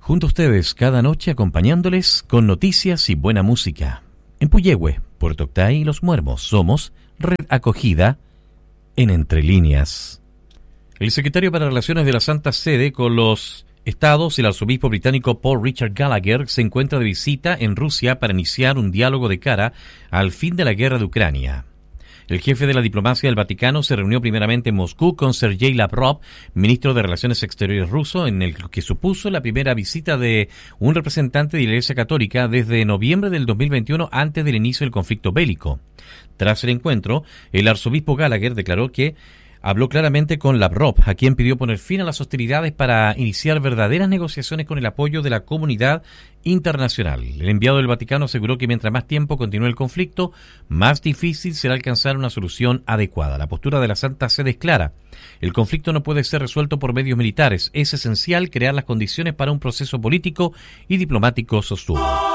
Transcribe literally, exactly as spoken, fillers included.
Junto a ustedes cada noche acompañándoles con noticias y buena música. En Puyehue, Puerto Octay y Los Muermos somos Red Acogida en Entre Líneas. El secretario para Relaciones de la Santa Sede con los Estados, el arzobispo británico Paul Richard Gallagher, se encuentra de visita en Rusia para iniciar un diálogo de cara al fin de la guerra de Ucrania. El jefe de la diplomacia del Vaticano se reunió primeramente en Moscú con Sergei Lavrov, ministro de Relaciones Exteriores ruso, en el que supuso la primera visita de un representante de la Iglesia Católica desde noviembre del dos mil veintiuno, antes del inicio del conflicto bélico. Tras el encuentro, el arzobispo Gallagher declaró que habló claramente con Lavrov, a quien pidió poner fin a las hostilidades para iniciar verdaderas negociaciones con el apoyo de la comunidad internacional. El enviado del Vaticano aseguró que mientras más tiempo continúe el conflicto, más difícil será alcanzar una solución adecuada. La postura de la Santa Sede es clara. El conflicto no puede ser resuelto por medios militares. Es esencial crear las condiciones para un proceso político y diplomático, sostuvo.